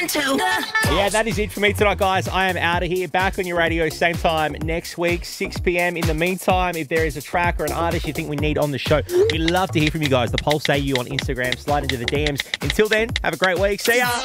Yeah, that is it for me tonight, guys. I am out of here. Back on your radio, same time next week, 6 p.m. In the meantime, if there is a track or an artist you think we need on the show, we'd love to hear from you guys. The Pulse AU on Instagram. Slide into the DMs. Until then, have a great week. See ya.